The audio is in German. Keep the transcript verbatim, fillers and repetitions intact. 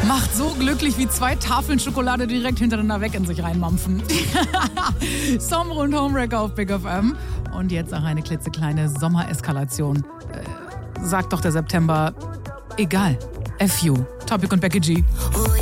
Macht so glücklich wie zwei Tafeln Schokolade direkt hintereinander weg in sich reinmampfen. Sommer und Homewrecker auf Big F M. Und jetzt auch eine klitzekleine Sommereskalation. Äh, sagt doch der September, egal. F U. Topic und Becky G.